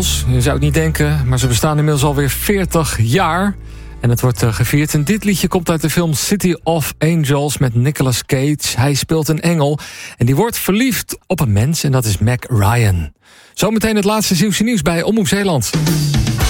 Je zou het niet denken, maar ze bestaan inmiddels alweer 40 jaar. En het wordt gevierd. En dit liedje komt uit de film City of Angels met Nicolas Cage. Hij speelt een engel en die wordt verliefd op een mens en dat is Meg Ryan. Zometeen het laatste Zeeuwse nieuws bij Omroep Zeeland.